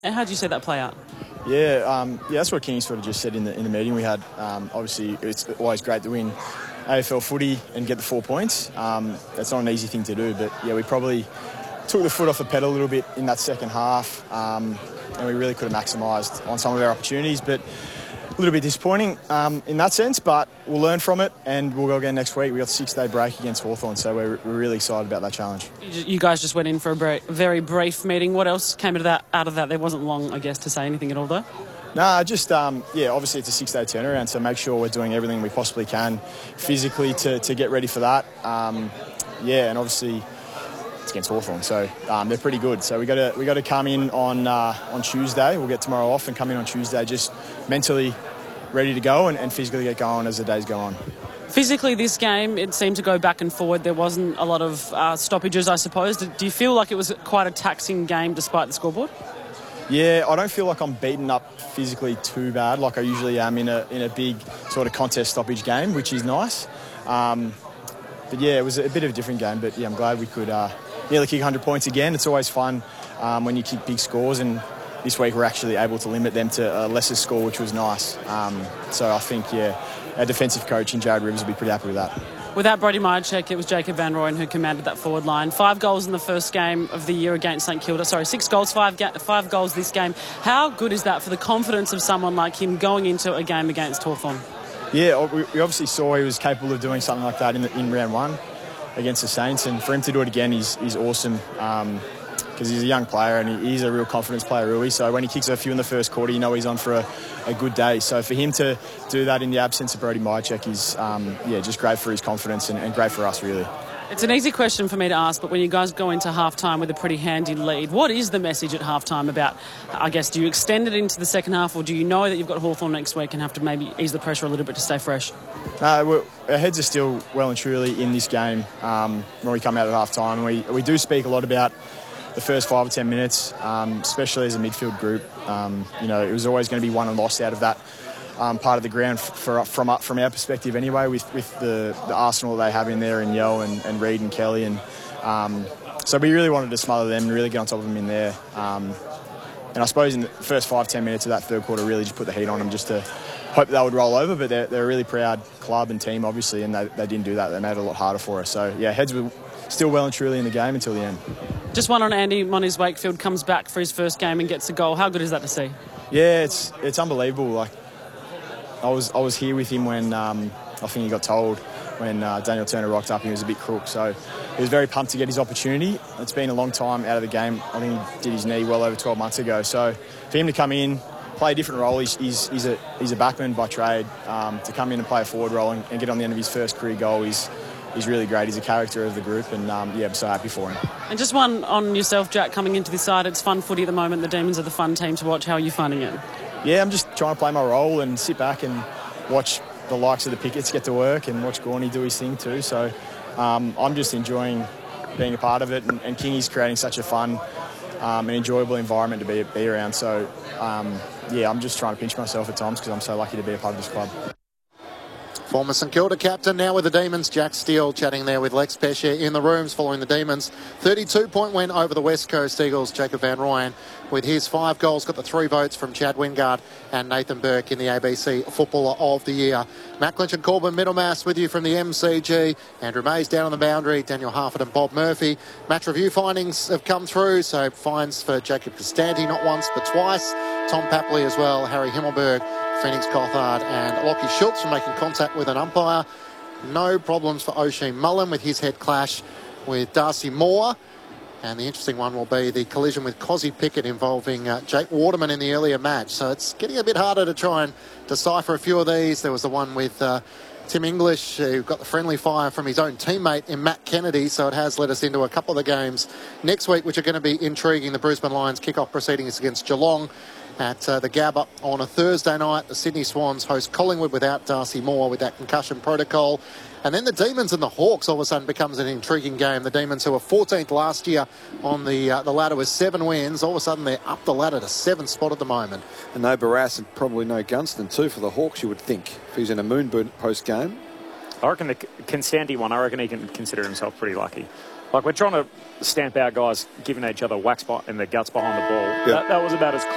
And how do you see that play out? Yeah, that's what King sort of just said in the meeting we had. Obviously, it's always great to win AFL footy and get the 4 points. That's not an easy thing to do, but yeah, we probably took the foot off the pedal a little bit in that second half, and we really could have maximised on some of our opportunities, but a little bit disappointing in that sense, but we'll learn from it and we'll go again next week. We've got a 6-day break against Hawthorn, so we're really excited about that challenge. You guys just went in for a very brief meeting. What else came out of that? There wasn't long, I guess, to say anything at all, though? No, just, obviously it's a 6-day turnaround, so make sure we're doing everything we possibly can physically to get ready for that. And obviously it's against Hawthorn, so they're pretty good. So we got to come in on Tuesday. We'll get tomorrow off and come in on Tuesday just mentally ready to go and physically get going as the days go on. Physically, this game, it seemed to go back and forward. There wasn't a lot of stoppages, I suppose. Do you feel like it was quite a taxing game despite the scoreboard? Yeah, I don't feel like I'm beaten up physically too bad like I usually am in a big sort of contest stoppage game, which is nice. But yeah, it was a bit of a different game, but yeah, I'm glad we could nearly kick 100 points again. It's always fun when you kick big scores, and this week we're actually able to limit them to a lesser score, which was nice. So I think, our defensive coach in Jared Rivers will be pretty happy with that. Without Brody Mihocek, it was Jacob Van Rooyen who commanded that forward line. 5 goals in the first game of the year against St Kilda. 6 goals, 5 goals this game. How good is that for the confidence of someone like him going into a game against Hawthorn? Yeah, we obviously saw he was capable of doing something like that in round 1 against the Saints, and for him to do it again is awesome. Because he's a young player and he's a real confidence player, really. So when he kicks a few in the first quarter, you know he's on for a good day. So for him to do that in the absence of Brody Mihocek is, just great for his confidence and great for us, really. It's an easy question for me to ask, but when you guys go into halftime with a pretty handy lead, what is the message at halftime about, I guess, do you extend it into the second half, or do you know that you've got Hawthorn next week and have to maybe ease the pressure a little bit to stay fresh? Our heads are still well and truly in this game when we come out at halftime. We do speak a lot about the first 5 or 10 minutes, especially as a midfield group. It was always going to be won and lost out of that part of the ground from our perspective anyway, with the arsenal they have in there, and Yeo and Reid and Kelly. And so we really wanted to smother them and really get on top of them in there. And I suppose in the first 5-10 minutes of that third quarter, really just put the heat on them just to hope they would roll over. But they're a really proud club and team, obviously, and they didn't do that. They made it a lot harder for us. So, yeah, heads were still well and truly in the game until the end. Just one on Andy Moniz Wakefield, comes back for his first game and gets a goal. How good is that to see? Yeah, it's unbelievable. Like, I was here with him when I think he got told when Daniel Turner rocked up and he was a bit crook. So he was very pumped to get his opportunity. It's been a long time out of the game. I think he did his knee well over 12 months ago. So for him to come in, play a different role, he's a backman by trade. To come in and play a forward role and get on the end of his first career goal is really great. He's a character of the group, and I'm so happy for him. And just one on yourself, Jack, coming into this side. It's fun footy at the moment. The Demons are the fun team to watch. How are you finding it? Yeah, I'm just trying to play my role and sit back and watch the likes of the Picketts get to work and watch Gorney do his thing too. So I'm just enjoying being a part of it, and Kingy's creating such a fun and enjoyable environment to be around. So, I'm just trying to pinch myself at times because I'm so lucky to be a part of this club. Former St Kilda captain, now with the Demons, Jack Steele, chatting there with Lex Pesce in the rooms following the Demons' 32-point win over the West Coast Eagles. Jacob Van Rooyen, with his 5 goals, got the 3 votes from Chad Wingard and Nathan Burke in the ABC Footballer of the Year. Matt Clinch and Corbin Middlemass with you from the MCG. Andrew Mays down on the boundary, Daniel Harford and Bob Murphy. Match review findings have come through, so fines for Jacob Costanti, not once but twice. Tom Papley as well, Harry Himmelberg, Phoenix Gothard and Lockie Schultz for making contact with an umpire. No problems for Oisin Mullen with his head clash with Darcy Moore. And the interesting one will be the collision with Cozzy Pickett involving Jake Waterman in the earlier match. So it's getting a bit harder to try and decipher a few of these. There was the one with Tim English, who got the friendly fire from his own teammate in Matt Kennedy. So it has led us into a couple of the games next week, which are going to be intriguing. The Brisbane Lions kick-off proceedings against Geelong at the Gabba on a Thursday night. The Sydney Swans host Collingwood without Darcy Moore with that concussion protocol. And then the Demons and the Hawks all of a sudden becomes an intriguing game. The Demons, who were 14th last year on the ladder with 7 wins, all of a sudden they're up the ladder to 7th spot at the moment. And no Barras and probably no Gunston too for the Hawks, you would think, if he's in a Moonboot post game. I reckon the Constanti one, I reckon he can consider himself pretty lucky. Like, we're trying to stamp out guys giving each other whacks in the guts behind the ball. Yep. That was about as